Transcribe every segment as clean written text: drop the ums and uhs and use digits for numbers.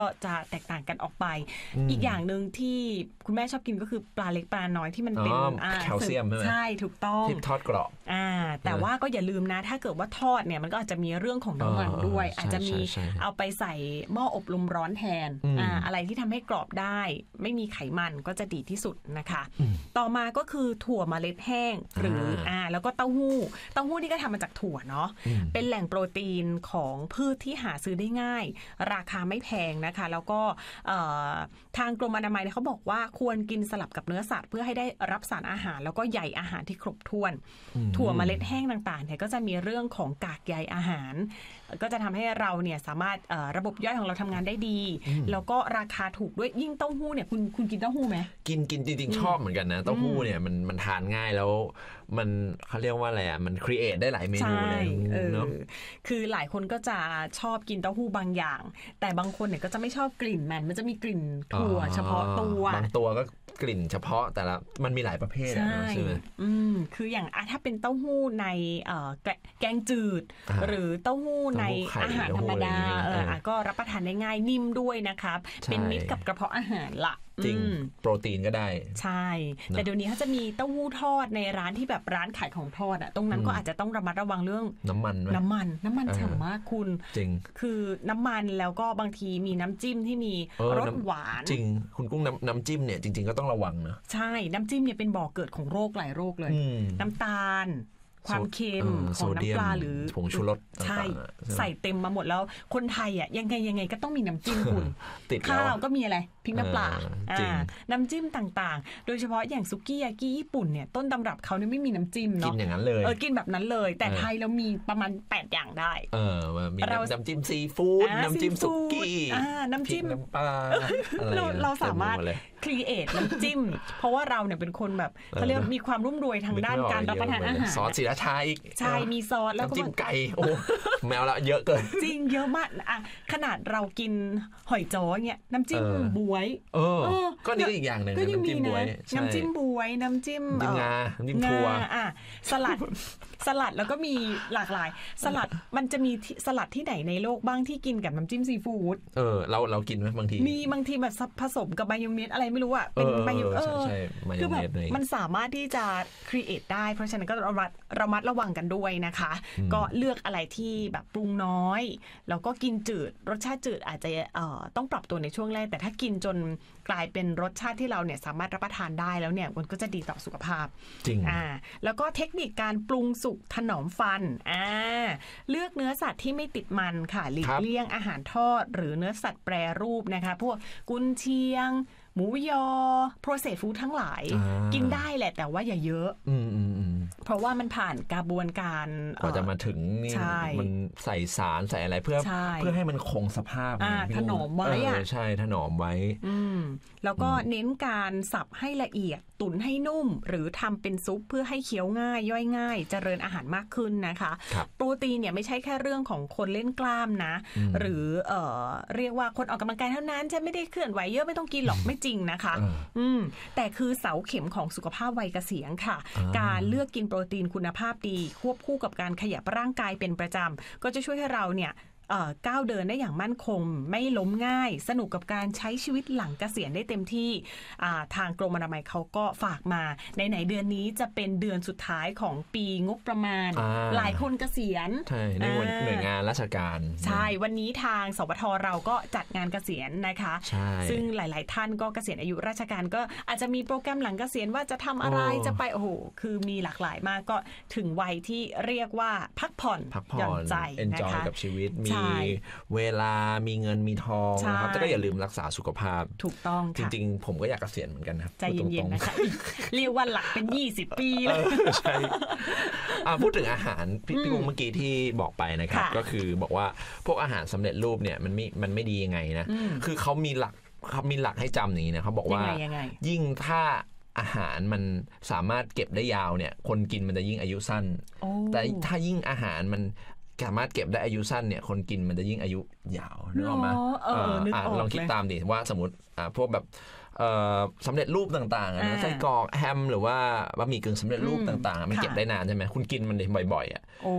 ก็จะแตกต่างกันออกไปอีกอย่างนึงที่คุณแม่ชอบกินก็คือปลาเล็กปลาน้อยที่มันเป็นแคลเซียมใช่ถูกต้องที่ทอดกรอบแต่ว่าก็อย่าลืมนะถ้าเกิดว่าทอดเนี่ยมันก็อาจจะมีเรื่องของน้ำมันด้วยอาจจะมีเอาไปใส่หม้ออบลมร้อนแทนอะไรที่ทำให้กรอบได้ไม่มีไขมันก็จะดีที่สุดนะคะต่อมาก็คือถั่วเมล็ดแห้งหรือแล้วก็เต้าหู้นี่ก็ทำมาจากถั่วเนาะเป็นแหล่งโปรตีนของพืชที่หาซื้อได้ง่ายราคาไม่แพงนะคะแล้วก็ทางกรมอนามัยเขาบอกว่าควรกินสลับกับเนื้อสัตว์เพื่อให้ได้รับสารอาหารแล้วก็ใยอาหารที่ครบถ้วนถั่วเมล็ดแห้งต่างๆเนี่ยก็จะมีเรื่องของกากใยอาหารก็จะทำให้เราเนี่ยสามารถระบบย่อยของเราทำงานได้ดีแล้วก็ราคาถูกด้วยยิ่งเต้าหู้เนี่ยคุณกินเต้าหู้ไหมกินจริงๆชอบเหมือนกันนะเต้าหู้เนี่ยมันทานง่ายแล้วมันเขาเรียกว่าอะไรอ่ะมันครีเอทได้หลายเมนูเลยเนาะคือหลายคนก็จะชอบกินเต้าหู้บางอย่างแต่บางคนเนี่ยก็จะไม่ชอบกลิ่นมันจะมีกลิ่นถั่วเฉพาะตัวบางตัวก็กลิ่นเฉพาะแต่ละมันมีหลายประเภทใช่ไหมคืออย่างถ้าเป็นเต้าหู้ในแกงจืดหรือเต้าหู้ในอาหารธรรมดาก็รับประทานได้ง่ายนิ่มด้วยนะครับเป็นมิตรกับกระเพาะอาหารละจริงโปรตีนก็ได้ใช่แต่เดี๋ยวนี้เขาจะมีเต้าหู้ทอดในร้านที่แบบร้านขายของทอดตรงนั้นก็อาจจะต้องระมัดระวังเรื่องน้ำมันฉ่ำมากคุณจริงคือน้ำมันแล้วก็บางทีมีน้ำจิ้มที่มีรสหวานจริงคุณกุ้งน้ำจิ้มเนี่ยจริงๆก็ต้องระวังนะใช่น้ำจิ้มเนี่ยเป็นบ่อเกิดของโรคหลายโรคเลยน้ำตาลความเค็มของน้ำปลาหรือผงชูรสใช่ใส่เต็มมาหมดแล้วคนไทยยังไงก็ต้องมีน้ำจิ้มคุณข้าวก็มีอะไรพริกน้ำปลาน้ำจิ้มต่างๆโดยเฉพาะอย่างซุกี้ยากิญี่ปุ่นเนี่ยต้นตำรับเขาเนี่ยไม่มีน้ำจิ้มเนาะกินอย่างนั้นเลยกินแบบนั้นเลยแต่ไทยเรามีประมาณ8อย่างได้มีน้ำจิ้มซีฟู้ดน้ำจิ้มซุกี้น้ำจิ้มน้ำปลาเราสามารถครีเอทน้ำจิ้มเพราะว่าเราเนี่ยเป็นคนแบบเขาเรียกมีความรุ่มรวยทางด้านการรับประทานอาหารซอสศรีราชาอีกใช่มีซอสแล้วก็น้ำจิ้มไก่โอ้แมวละเยอะเกินจริงเยอะมากขนาดเรากินหอยจ้อเนี่ยน้ำจิ้มบวยก็นี่ก็อีกอย่างหนึ่งน้ำจิ้มบวยน้ำจิ้มบวยน้ำจิ้มงาน้ำจิ้มถั่วสลัดแล้วก็มีหลากหลายสลัดมันจะมีสลัดที่ไหนในโลกบ้างที่กินกับน้ำจิ้มซีฟู้ดเรากินไหมบางทีมีบางทีแบบผสมกับมายองเนสอะไรไม่รู้เป็นมายองคือแบบมันสามารถที่จะครีเอทได้เพราะฉะนั้นก็ระมัดระวังกันด้วยนะคะก็เลือกอะไรที่แบบปรุงน้อยแล้วก็กินจืดรสชาติจืดอาจจะต้องปรับตัวในช่วงแรกแต่ถ้ากินจนกลายเป็นรสชาติที่เราเนี่ยสามารถรับประทานได้แล้วเนี่ยมันก็จะดีต่อสุขภาพจริงแล้วก็เทคนิคการปรุงสุกถนอมฟันเลือกเนื้อสัตว์ที่ไม่ติดมันค่ะหลีกเลี่ยงอาหารทอดหรือเนื้อสัตว์แปรรูปนะคะพวกกุนเชียงหมูยอโปรเซสฟู้ดทั้งหลายกินได้แหละแต่ว่าอย่าเยอะเพราะว่ามันผ่านกระบวนการกว่าจะมาถึงนี่มันใส่สารใส่อะไรเพื่อให้มันคงสภาพถนอมไว้ใช่ถนอมไว้แล้วก็เน้นการสับให้ละเอียดตุ๋นให้นุ่มหรือทำเป็นซุปเพื่อให้เคี้ยวง่ายย่อยง่ายเจริญอาหารมากขึ้นนะคะโปรตีนเนี่ยไม่ใช่แค่เรื่องของคนเล่นกล้ามนะหรือเรียกว่าคนออกกำลังกายเท่านั้นจะไม่ได้เคลื่อนไหวเยอะไม่ต้องกินหรอกไม่จริงนะคะแต่คือเสาเข็มของสุขภาพวัยเกษียณค่ะการเลือกกินโปรตีนคุณภาพดีควบคู่กับการขยับร่างกายเป็นประจำก็จะช่วยให้เราเนี่ยก้าวเดินได้อย่างมั่นคงไม่ล้มง่ายสนุกกับการใช้ชีวิตหลังเกษียณได้เต็มที่ทางกรมอนามัยเขาก็ฝากมาไหนๆเดือนนี้จะเป็นเดือนสุดท้ายของปีงบประมาณหลายคนเกษียณใช่ในหน่วยงานราชการใช่วันนี้ทางสปท.เราก็จัดงานเกษียณนะคะซึ่งหลายๆท่านก็เกษียณอายุราชการก็อาจจะมีโปรแกรมหลังเกษียณว่าจะทำอะไรจะไปโอ้โหคือมีหลากหลายมากก็ถึงวัยที่เรียกว่าพักผ่อนหย่อนใจนะคะกับชีวิตมีเวลามีเงินมีทองนะครับแต่ก็อย่าลืมรักษาสุขภาพถูกต้องจริงๆผมก็อยากเกษียณเหมือนกันครับใจเย็นๆนะคะเรียกว่าหลักเป็น20ปีเลยใช่พูดถึงอาหารพี่กุ้งเมื่อกี้ที่บอกไปนะครับก็คือบอกว่าพวกอาหารสำเร็จรูปเนี่ยมันไม่ดียังไงนะคือเขามีหลักให้จำอย่างนี้นะเขาบอกว่ายิ่งถ้าอาหารมันสามารถเก็บได้ยาวเนี่ยคนกินมันจะยิ่งอายุสั้นแต่ถ้ายิ่งอาหารมันสามารถเก็บได้อายุสั้นเนี่ยคนกินมันจะยิ่งอายุยาวนึกออกไหมลองคิดตามดิว่าสมมติพวกแบบสำเร็จรูปต่างๆนะไส้กรอกแฮมหรือว่าบะหมี่กึ่งสำเร็จรูปต่างๆมันเก็บได้นานใช่ไหมคุณกินมันบ่อยๆ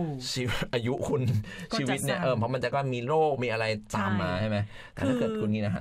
อายุคุณชีวิตเนี่ยเพราะมันจะก็มีโรคมีอะไรตามมาใช่ไหมแต่ถ้าเกิดคุณกินอาหาร